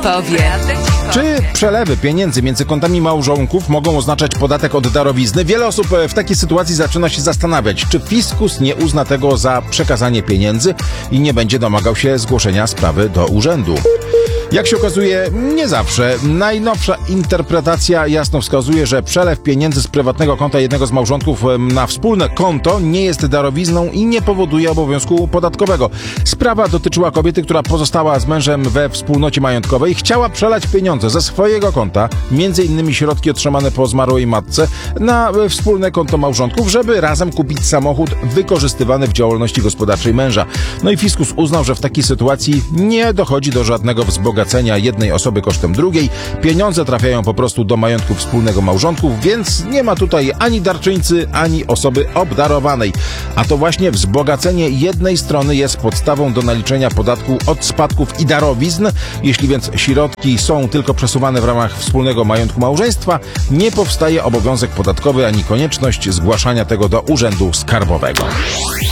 powie. Czy przelewy pieniędzy między kontami małżonków mogą oznaczać podatek od darowizny? Wiele osób w takiej sytuacji zaczyna się zastanawiać, czy fiskus nie uzna tego za przekazanie pieniędzy i nie będzie domagał się zgłoszenia sprawy do urzędu. Jak się okazuje, nie zawsze. Najnowsza interpretacja jasno wskazuje, że przelew pieniędzy z prywatnego konta jednego z małżonków na wspólne konto nie jest darowizną i nie powoduje obowiązku podatkowego. Sprawa dotyczyła kobiety, która pozostała z mężem we wspólnocie majątkowej, chciała przelać pieniądze ze swojego konta, m.in. środki otrzymane po zmarłej matce, na wspólne konto małżonków, żeby razem kupić samochód wykorzystywany w działalności gospodarczej męża. No i fiskus uznał, że w takiej sytuacji nie dochodzi do żadnego wzbogacenia jednej osoby kosztem drugiej. Pieniądze trafiają po prostu do majątku wspólnego małżonków, więc nie ma tutaj ani darczyńcy, ani osoby obdarowanej. A to właśnie wzbogacenie jednej strony jest podstawą do naliczenia podatku od spadków i darowizn. Jeśli więc środki są tylko przesuwane w ramach wspólnego majątku małżeństwa, nie powstaje obowiązek podatkowy ani konieczność zgłaszania tego do urzędu skarbowego.